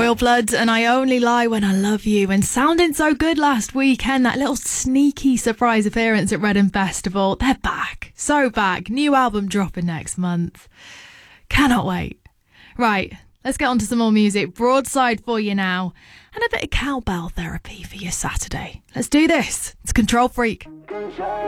Royal Blood and I Only Lie When I Love You, and sounding so good last weekend, that little sneaky surprise appearance at Reading Festival. They're back, so back. New album dropping next month. Cannot wait. Right, let's get on to some more music. Broadside for you now, and a bit of cowbell therapy for your Saturday. Let's do this. It's Control Freak.